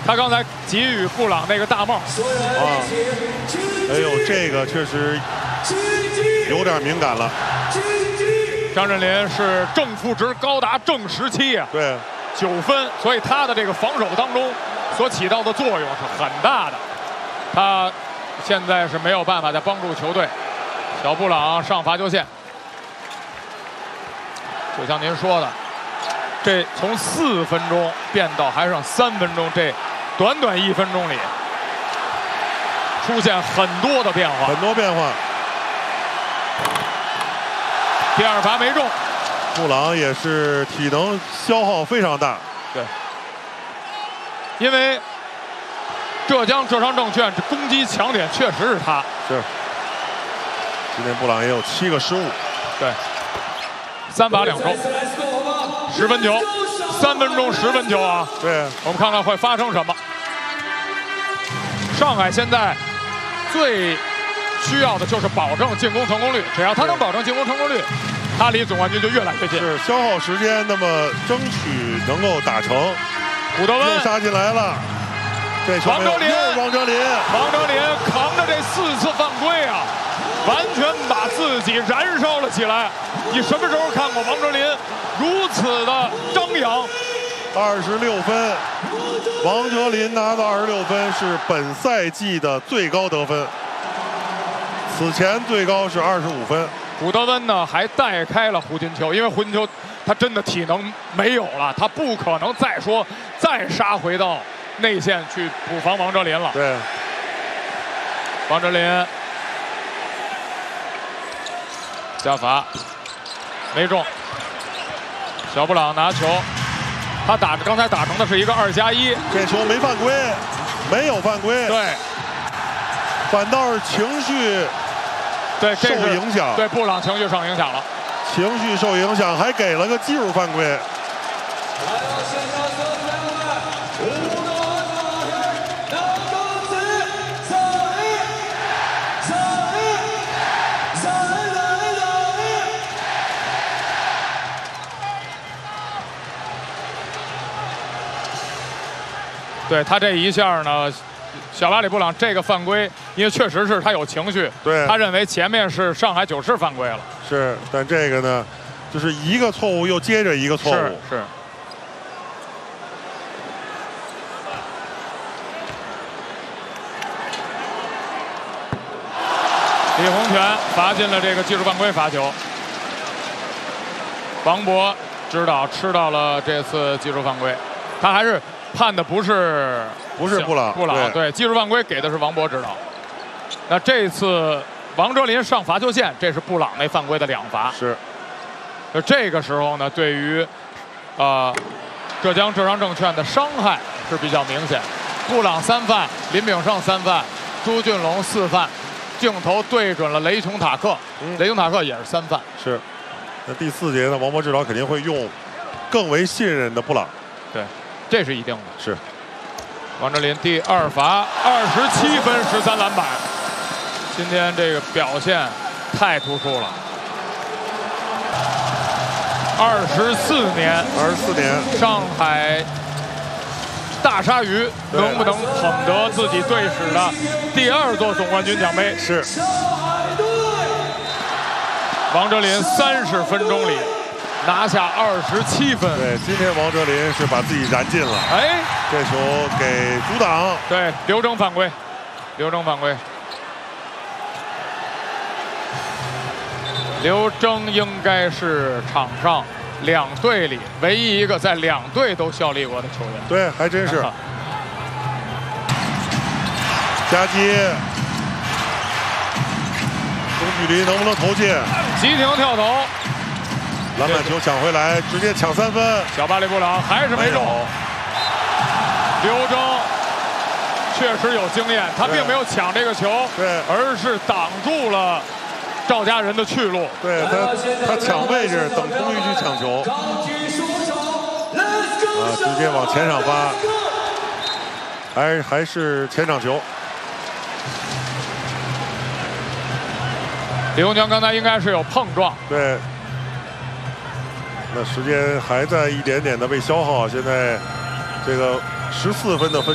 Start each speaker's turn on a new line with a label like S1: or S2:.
S1: 他刚才给予布朗那个大帽。
S2: 啊，哎呦，这个确实有点敏感了。
S1: 张镇麟是正负值高达正17啊，
S2: 对
S1: ，9分，所以他的这个防守当中所起到的作用是很大的。他现在是没有办法再帮助球队。小布朗上罚球线，就像您说的，这从4分钟变到还剩3分钟，这短短1分钟里出现很多的变化，
S2: 很多变化。
S1: 第二罚没中，
S2: 布朗也是体能消耗非常大。
S1: 对，因为浙江浙商证券这攻击强点确实是他。
S2: 是。今天布朗也有7个失误。
S1: 对，3罚2中，10分球，3分钟10分球啊！
S2: 对，
S1: 我们看看会发生什么。上海现在最需要的就是保证进攻成功率，只要他能保证进攻成功率，他离总冠军就越来越近。
S2: 是消耗时间，那么争取能够打成。
S1: 古德温
S2: 又杀进来了，这球
S1: 王哲林，
S2: 王哲林
S1: 扛着这4次犯规啊！完全把自己燃烧了起来。你什么时候看过王哲林如此的张扬
S2: ？26分，王哲林拿到26分，是本赛季的最高得分。此前最高是25分。
S1: 古德温呢还带开了胡金秋，因为胡金秋他真的体能没有了，他不可能再杀回到内线去补防王哲林了。
S2: 对，
S1: 王哲林。加罚没中，小布朗拿球，他刚才打成的是一个2+1，
S2: 这球没犯规，没有犯规，
S1: 对，
S2: 反倒是情绪受影响，
S1: 对，布朗情绪受影响了，
S2: 情绪受影响，还给了个技术犯规。
S1: 对他这一下呢，小巴里布朗这个犯规，因为确实是他有情绪，
S2: 对，
S1: 他认为前面是上海九世犯规了，
S2: 是，但这个呢，就是一个错误又接着一个错误，
S1: 是。李洪权罚进了这个技术犯规罚球，王博指导吃到了这次技术犯规，他还是。判的不是
S2: 布朗，
S1: 对，技术犯规给的是王博指导。那这次王哲林上罚球线，这是布朗那犯规的2罚。
S2: 是。
S1: 就这个时候呢，对于浙江浙商证券的伤害是比较明显。布朗3犯，林炳胜3犯，朱俊龙4犯，镜头对准了雷琼塔克，雷琼塔克也是3犯。
S2: 是。那第4节呢，王博指导肯定会用更为信任的布朗。
S1: 对。这是一定的，
S2: 是。
S1: 王哲林第2罚27分13篮板，今天这个表现太突出了。24年，上海大鲨鱼能不能捧得自己队史的第2座总冠军奖杯？
S2: 是。
S1: 王哲林30分钟里。拿下27分。
S2: 对，今天王哲林是把自己燃尽了。
S1: 哎，
S2: 这球给阻挡。
S1: 对，刘铮犯规，刘铮应该是场上2队里唯一一个在2队都效力过的球员。
S2: 对，还真是。夹击，中距离能不能投进？
S1: 急停跳投。
S2: 篮板球抢回来，直接抢3分。
S1: 小巴里布朗还是没中。刘铮确实有经验，他并没有抢这个球，
S2: 对，
S1: 而是挡住了赵家人的去路。
S2: 对他抢位置，等空域去抢球。直接往前场发，还是前场球。
S1: 李洪权刚才应该是有碰撞。
S2: 对。那时间还在一点点的被消耗，现在这个14分的分。